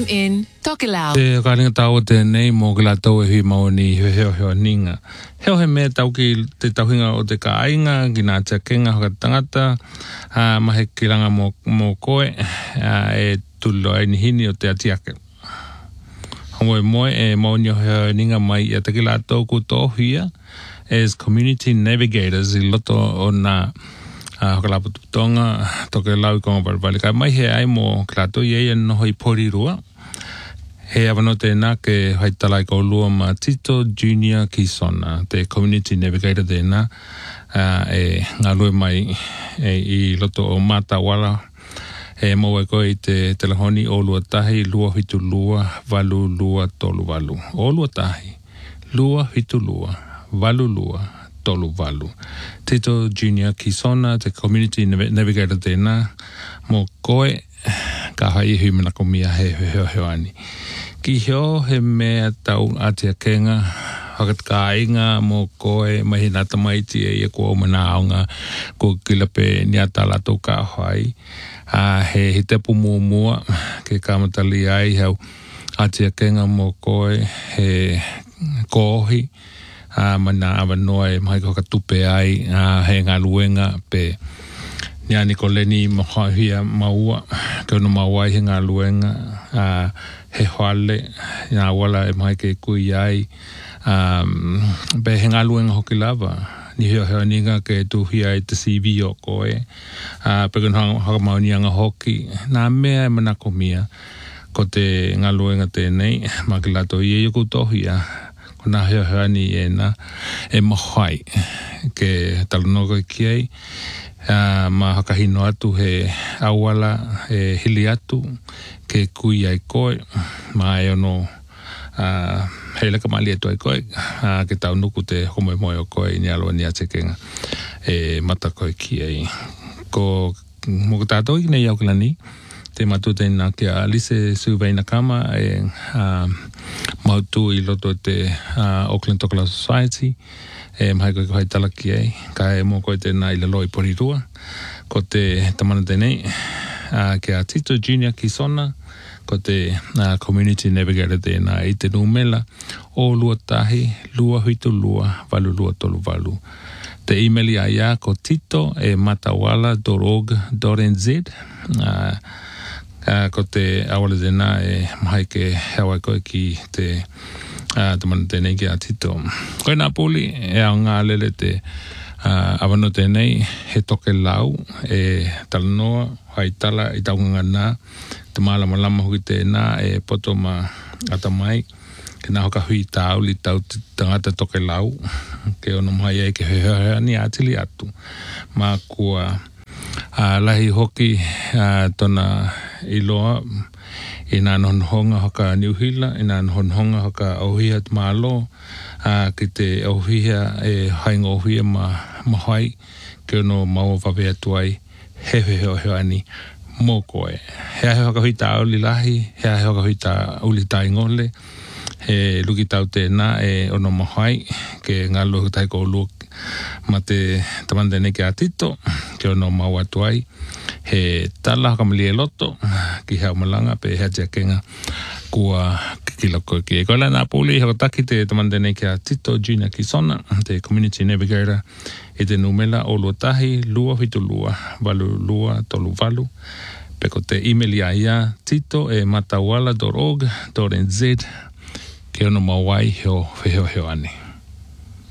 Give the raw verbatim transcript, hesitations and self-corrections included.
M in Tokelau. Te kāringa tau te nei mō ki la tau e hui maoni he heo heo ninga. Heo he mea tau ki te tauhinga o te ka ainga, ki nā tia kenga hoka tangata, uh, mahe ki ranga mō, mō koe, uh, e tulo ai ni hini o te atiake. Hongo e moe e maoni o heo ninga mai i a te ki la tau ku tō hia as community navigators i loto o nā Uh, hoka lapu tutonga, toke lau i konga paripali. Ka mai he ai mō klato i eia noho i Porirua. He awano tēnā ke haitala i kaulua ma Tito Junior Kisona, te community navigator tēnā, uh, e ngā lue mai e, i loto o Matawala. E maua koe i te telehoni o lua tahi, lua hitu lua, valu lua, tolu valu. O lua tahi, lua hitu lua, valu lua, tolu valu. Tito Junior Kisona, te community navigator tēnā, mō koe, ka hai hui mana ko mia he heo heo ani. Ki heo he mea tau atia kenga, hakat ka inga mō koe, mahi nata maiti e ia kua o mana aonga, ko kilape ni atala tau ka hai. Uh, he he tepu mua mua, ke kamatali ai hau atia kenga mō koe, he kohi, Uh, mana awa noa e mahi koka tupe ai uh, he ngā luenga pe ni ani ko leni mahahia maua ke ono maua he ngā luenga uh, he hoale ngā wala e mahi ke kui ai um, pe he ngā luenga hoki lava ni heo heo ninga ke tuhia i te C V o koe uh, pe kena haka mauni anga hoki nā mea e manako mia ko te ngā luenga tēnei makilato i e yoku tohia nā heo heo ni e nā e mahai ke talanoga i kiei uh, ma hakahino atu he awala e hili atu ke kui ai koe ma e ono uh, he leka mali atu ai koe uh, ke tau nuku te homoe moe o koe ni aloa ni atekenga e mata koe kiei ko moko tātou i nei au kilani te matu te nā kia Alice Suveina Kama e uh, mautu i loto te uh, Auckland Tokelau Society e mahi koe kohai talaki ei ka e mō koe te nā i lalo i Porirua ko te tamana tenei uh, kia Tito Junior Kisona ko te uh, community navigator te nā i te numela o lua tahi lua huitu lua valu lua tolu valu te email a ia ko tito e matawala dot org dot n z uh, Uh, ko te awale tēnā e mahi ke hewa koe ki te uh, tamana tēnei ki a Tito. Koe nā pūli e au ngā lele te uh, awano tēnei he toke lau e talanoa hai tala i taunga nā te mālama lama hui tēnā e poto ma atamai ke nā hoka hui tāu li tau tangata toke lau ke ono mai e ke hea ni atili atu mā kua Uh, lahi hoki uh, tona iloa i nā nonhonga hoka Niuhila, i nā nonhonga hoka Auhia te Mālo, uh, ki te Auhia e hainga Auhia ma mahai, ke ono maua whawea tuai, he he heo heo ani mō koe. Hea he hoka hui tā auli lahi, hea he hoka hui tā auli tā ingole, he luki tau tēnā e ono mahai, ke ngā lohu tai ko luki, ma te tamanda nei ki a Tito, ke ono mau atu ai, he tala haka mali e loto, ki hea malanga, pe hea tia kenga, kua kikila koe ki e koe la nā pūli, haka taki te tamanda nei ki a Tito Junior Kisona, te community navigator, e te numela o lua tahi, lua hitu lua, valu lua, tolu valu, pe ko te email ia ia, tito e matawala dot org dot n z, ke ono mawai heo heo heo ane.